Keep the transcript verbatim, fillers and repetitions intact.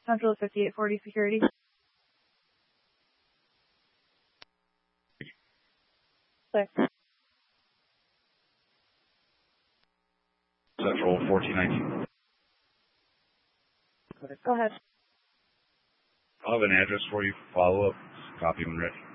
Central fifty-eight forty security. Six. Central fourteen nineteen. Go ahead. I'll have an address for you. Follow up. Copy when ready.